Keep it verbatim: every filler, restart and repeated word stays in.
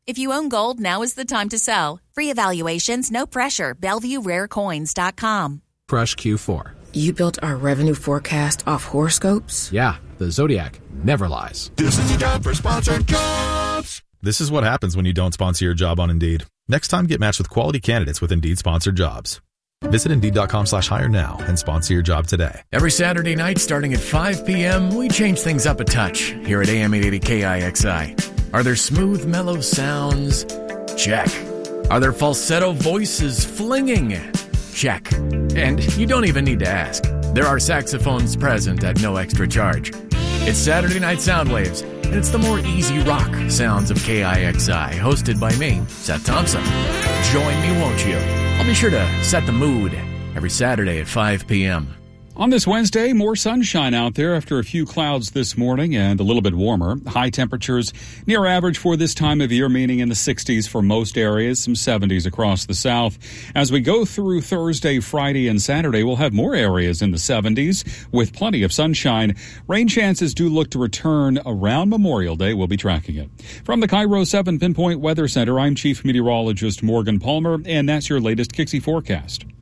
If you own gold, now is the time to sell. Free evaluations, no pressure. Bellevue Rare Coins dot com. Crush Q four. You built our revenue forecast off horoscopes? Yeah, the Zodiac never lies. This is the job for sponsored jobs. This is what happens when you don't sponsor your job on Indeed. Next time, get matched with quality candidates with Indeed sponsored jobs. Visit Indeed.com slash hire now and sponsor your job today. Every Saturday night starting at five p.m., we change things up a touch here at A M eight eighty K I X I. Are there smooth, mellow sounds? Check. Are there falsetto voices flinging? Check. And you don't even need to ask. There are saxophones present at no extra charge. It's Saturday Night Soundwaves, and it's the more easy rock sounds of K I X I, hosted by me, Seth Thompson. Join me, won't you? I'll be sure to set the mood every Saturday at five p.m. On this Wednesday, more sunshine out there after a few clouds this morning and a little bit warmer. High temperatures near average for this time of year, meaning in the sixties for most areas, some seventies across the south. As we go through Thursday, Friday, and Saturday, we'll have more areas in the seventies with plenty of sunshine. Rain chances do look to return around Memorial Day. We'll be tracking it. From the Cairo seven Pinpoint Weather Center, I'm Chief Meteorologist Morgan Palmer, and that's your latest Kixie forecast.